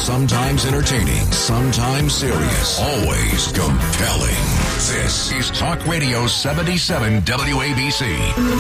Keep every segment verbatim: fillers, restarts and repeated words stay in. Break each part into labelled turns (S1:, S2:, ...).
S1: Sometimes entertaining, sometimes serious, always compelling. This is Talk Radio seventy-seven W A B C.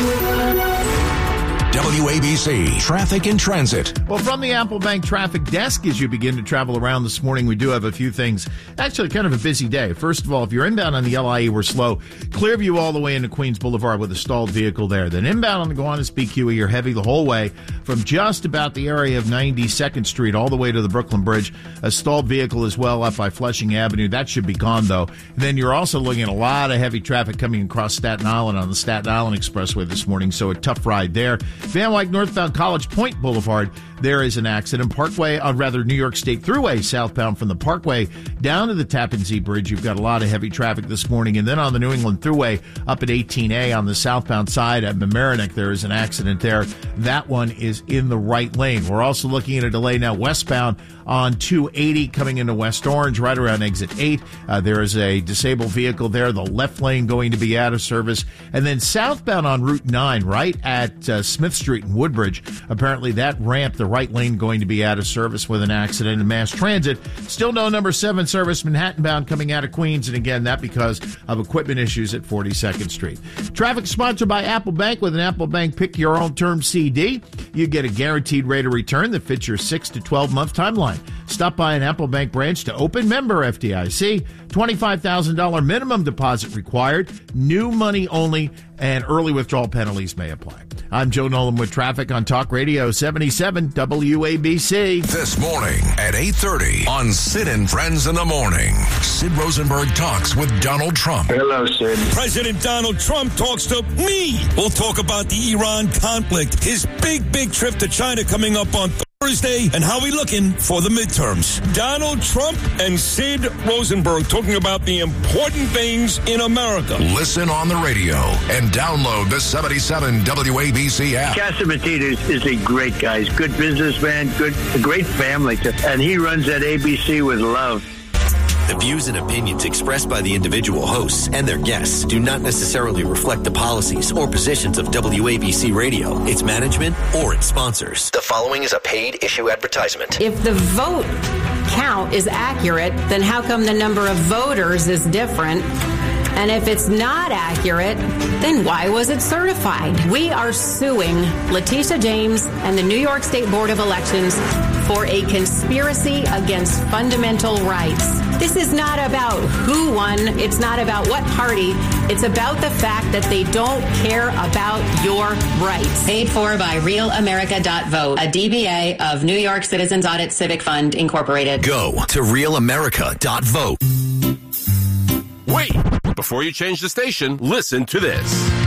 S1: W A B C Traffic and Transit.
S2: Well, from the Apple Bank traffic desk, as you begin to travel around this morning, we do have a few things. Actually, kind of a busy day. First of all, if you're inbound on the L I E, we're slow. Clearview all the way into Queens Boulevard with a stalled vehicle there. Then inbound on the Gowanus B Q E, you're heavy the whole way from just about the area of ninety-second Street all the way to the Brooklyn Bridge. A stalled vehicle as well up by Flushing Avenue. That should be gone, though. And then you're also looking at a lot of heavy traffic coming across Staten Island on the Staten Island Expressway this morning, so a tough ride there. Van Wyck northbound College Point Boulevard, there is an accident. Parkway, on rather New York State Thruway southbound from the Parkway down to the Tappan Zee Bridge. You've got a lot of heavy traffic this morning. And then on the New England Thruway up at eighteen A on the southbound side at Mamaroneck, there is an accident there. That one is in the right lane. We're also looking at a delay now westbound on two eighty coming into West Orange right around exit eight. Uh, there is a disabled vehicle there. The left lane going to be out of service. And then southbound on Route nine right at uh, Smith Street and Woodbridge. Apparently that ramp, the right lane going to be out of service with an accident. In mass transit, still no number seven service Manhattan bound coming out of Queens. And again, that because of equipment issues at forty-second Street. Traffic sponsored by Apple Bank. With an Apple Bank Pick Your Own Term C D, you get a guaranteed rate of return that fits your six to twelve month timeline. Stop by an Apple Bank branch to open. Member F D I C. twenty-five thousand dollars minimum deposit required. New money only. And early withdrawal penalties may apply. I'm Joe Nolan with traffic on Talk Radio seventy-seven W A B C.
S1: This morning at eight thirty on Sid and Friends in the Morning. Sid Rosenberg talks with Donald Trump.
S3: Hello, Sid.
S4: President Donald Trump talks to me. We'll talk about the Iran conflict, his big, big trip to China coming up on Thursday, and how we looking for the midterms. Donald Trump and Sid Rosenberg talking about the important things in America.
S1: Listen on the radio and download the seventy-seven W A B C app.
S3: Catsimatidis is, is a great guy. He's a good businessman, good, a great family, and he runs that A B C with love.
S5: The views and opinions expressed by the individual hosts and their guests do not necessarily reflect the policies or positions of W A B C Radio, its management, or its sponsors. The following is a paid issue advertisement.
S6: If the vote count is accurate, then how come the number of voters is different? And if it's not accurate, then why was it certified? We are suing Letitia James and the New York State Board of Elections for a conspiracy against fundamental rights. This is not about who won. It's not about what party. It's about the fact that they don't care about your rights.
S7: Paid for by Real America dot vote, a D B A of New York Citizens Audit Civic Fund, Incorporated.
S5: Go to Real America dot vote.
S8: Wait! Before you change the station, listen to this.